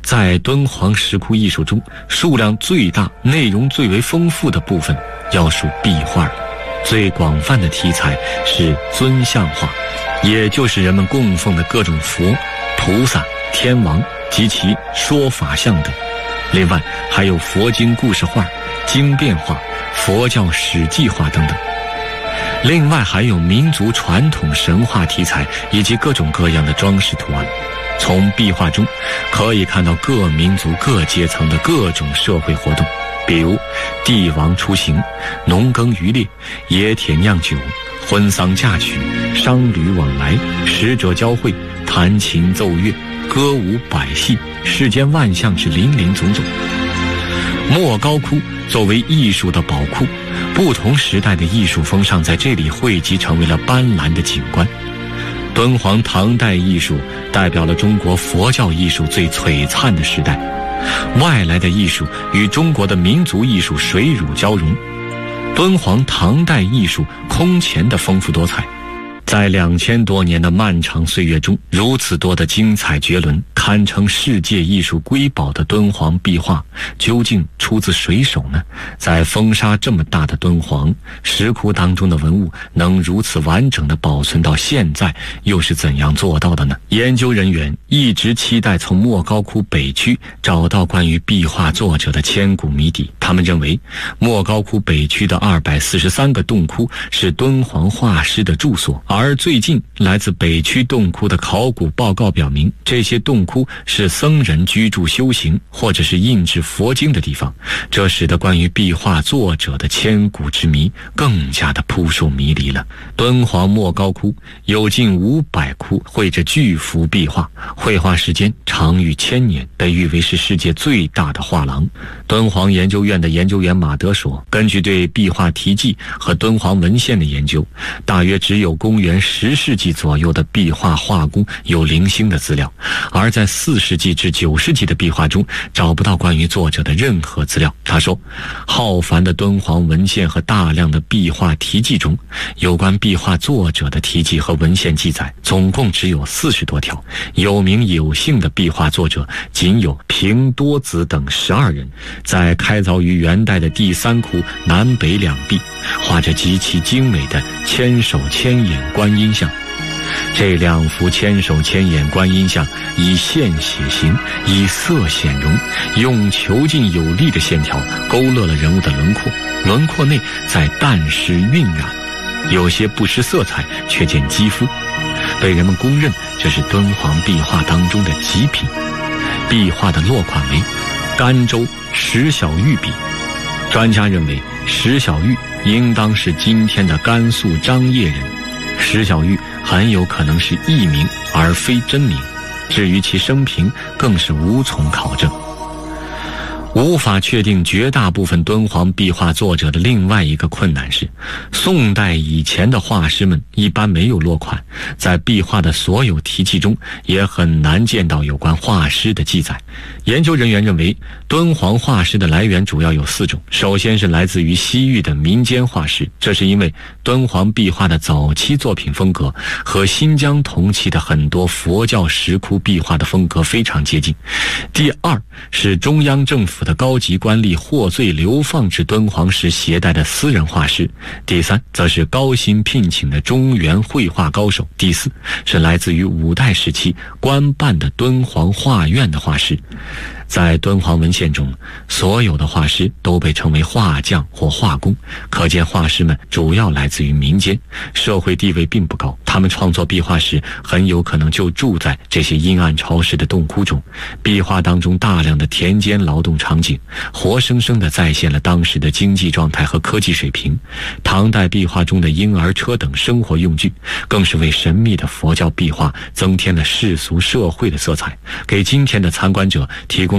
在敦煌石窟艺术中，数量最大、内容最为丰富的部分要数壁画了。最广泛的题材是尊像画，也就是人们供奉的各种佛、菩萨、天王及其说法像等。另外还有佛经故事画、经变画、佛教史记画等等。另外还有民族传统神话题材以及各种各样的装饰图案。从壁画中可以看到各民族各阶层的各种社会活动，比如帝王出行、农耕渔猎、冶铁酿酒、婚丧嫁娶、商旅往来、使者交会、弹琴奏乐、歌舞百戏，世间万象是林林总总。莫高窟作为艺术的宝库，不同时代的艺术风尚在这里汇集，成为了斑斓的景观。敦煌唐代艺术代表了中国佛教艺术最璀璨的时代，外来的艺术与中国的民族艺术水乳交融，敦煌唐代艺术空前的丰富多彩。在2000多年的漫长岁月中，如此多的精彩绝伦，堪称世界艺术瑰宝的敦煌壁画究竟出自谁手呢？在风沙这么大的敦煌石窟当中的文物能如此完整地保存到现在，又是怎样做到的呢？研究人员一直期待从莫高窟北区找到关于壁画作者的千古谜底。他们认为莫高窟北区的243个洞窟是敦煌画师的住所，而最近来自北区洞窟的考古报告表明，这些洞窟是僧人居住修行或者是印制佛经的地方，这使得关于壁画作者的千古之谜更加的扑朔迷离了。敦煌莫高窟有近500窟绘着巨幅壁画，绘画时间长逾1000年，被誉为是世界最大的画廊。敦煌研究院的研究员马德说，根据对壁画题记和敦煌文献的研究，大约只有公元10世纪左右的壁画画工有零星的资料，而在4世纪至9世纪的壁画中找不到关于作者的任何资料。他说，浩繁的敦煌文献和大量的壁画题记中，有关壁画作者的题记和文献记载总共只有40多条，有名有姓的壁画作者仅有平多子等12人。在开凿于元代的第3窟南北两壁，画着极其精美的千手千眼观音像。这2幅千手千眼观音像以线写形，以色显容，用遒劲有力的线条勾勒了人物的轮廓，轮廓内再淡湿晕染，有些不失色彩，却见肌肤，被人们公认这是敦煌壁画当中的极品。壁画的落款为甘州石小玉笔，专家认为石小玉应当是今天的甘肃张掖人，石小玉很有可能是艺名而非真名，至于其生平更是无从考证。无法确定绝大部分敦煌壁画作者的另外一个困难是，宋代以前的画师们一般没有落款，在壁画的所有题记中也很难见到有关画师的记载。研究人员认为，敦煌画师的来源主要有4种。首先是来自于西域的民间画师，这是因为敦煌壁画的早期作品风格和新疆同期的很多佛教石窟壁画的风格非常接近。第二是中央政府的高级官吏获罪流放至敦煌时携带的私人画师。第三则是高薪聘请的中原绘画高手。第四是来自于5代时期官办的敦煌画院的画师。在敦煌文献中，所有的画师都被称为画匠或画工，可见画师们主要来自于民间，社会地位并不高。他们创作壁画时很有可能就住在这些阴暗潮湿的洞窟中。壁画当中大量的田间劳动场景，活生生地再现了当时的经济状态和科技水平。唐代壁画中的婴儿车等生活用具，更是为神秘的佛教壁画增添了世俗社会的色彩，给今天的参观者提供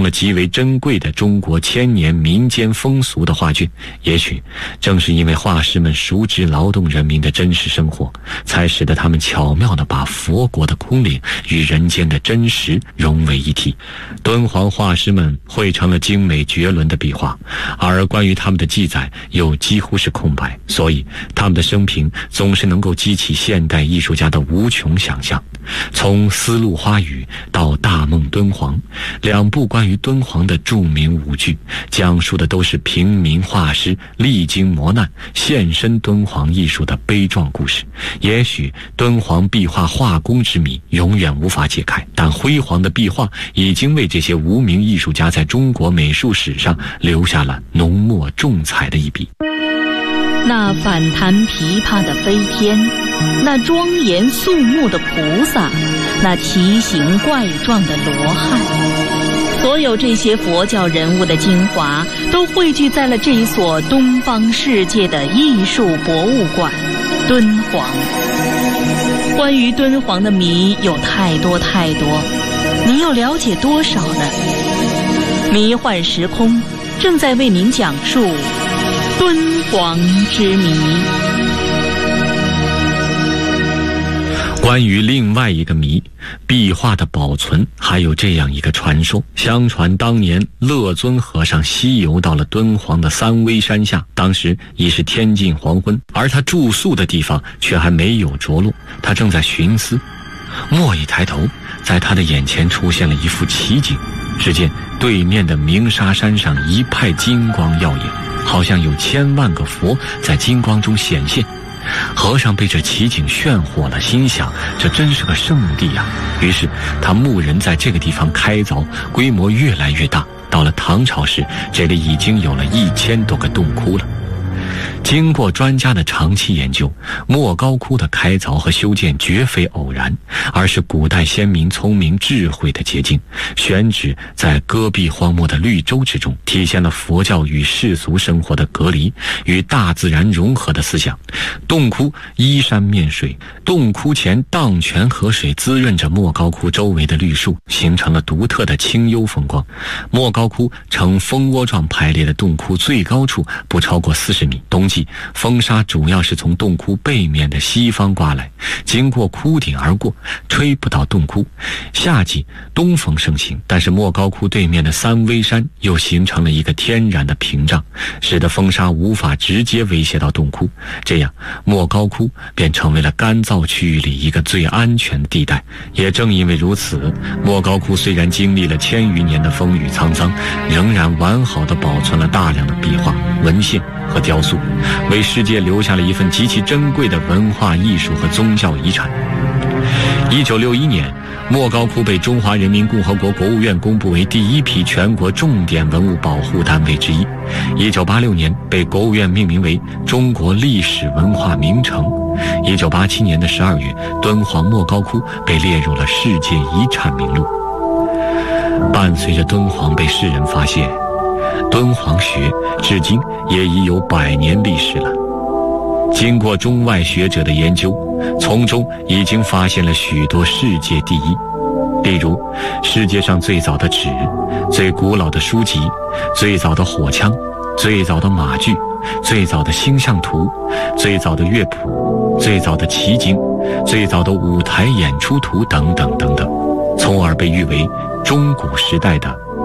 供了极为珍贵的中国千年民间风俗的画卷。也许正是因为画师们熟知劳动人民的真实生活，才使得他们巧妙地把佛国的空灵与人间的真实融为一体。敦煌画师们绘成了精美绝伦的壁画，而关于他们的记载又几乎是空白，所以他们的生平总是能够激起现代艺术家的无穷想象。从《丝路花语》到《大梦敦煌》，两部关于敦煌的著名舞剧，讲述的都是平民画师历经磨难献身敦煌艺术的悲壮故事。也许敦煌壁画画工之谜永远无法解开，但辉煌的壁画已经为这些无名艺术家在中国美术史上留下了浓墨重彩的一笔。 那反弹琵琶的飞天，那庄严肃穆的菩萨，那奇形怪状的罗汉，所有这些佛教人物的精华都汇聚在了这一所东方世界的艺术博物馆——敦煌。关于敦煌的谜有太多太多，你又了解多少呢？迷幻时空正在为您讲述敦煌之谜。 关于另外一个谜，壁画的保存，还有这样一个传说。相传当年乐尊和尚西游到了敦煌的三危山下，当时已是天近黄昏，而他住宿的地方却还没有着落。他正在寻思，蓦一抬头，在他的眼前出现了一幅奇景。只见对面的鸣沙山上一派金光耀眼，好像有千万个佛在金光中显现。和尚被这奇景炫火了，心想这真是个圣地啊。于是他牧人在这个地方开凿，规模越来越大。到了唐朝时，这里已经有了1000多个洞窟了。经过专家的长期研究，莫高窟的开凿和修建绝非偶然，而是古代先民聪明智慧的结晶，选址在戈壁荒漠的绿洲之中，体现了佛教与世俗生活的隔离与大自然融合的思想。洞窟依山面水，洞窟前荡泉河水滋润着莫高窟周围的绿树，形成了独特的清幽风光。莫高窟呈蜂窝状排列的洞窟最高处不超过40米，冬季风沙主要是从洞窟背面的西方刮来，经过窟顶而过，吹不到洞窟。夏季东风盛行，但是莫高窟对面的三危山又形成了一个天然的屏障，使得风沙无法直接威胁到洞窟，这样莫高窟便成为了干燥区域里一个最安全的地带。也正因为如此，莫高窟虽然经历了1000余年的风雨沧桑，仍然完好地保存了大量的壁画、文献和雕塑，为世界留下了一份极其珍贵的文化艺术和宗教遗产。1961年，莫高窟被中华人民共和国国务院公布为第1批全国重点文物保护单位之一。1986年被国务院命名为中国历史文化名城。1987年的12月，敦煌莫高窟被列入了世界遗产名录。伴随着敦煌被世人发现，敦煌学至今也已有100年历史了。经过中外学者的研究，从中已经发现了许多世界第一，例如世界上最早的纸、最古老的书籍、最早的火枪、最早的马具、最早的星象图、最早的乐谱、最早的奇经、最早的舞台演出图等等等等，从而被誉为中古时代的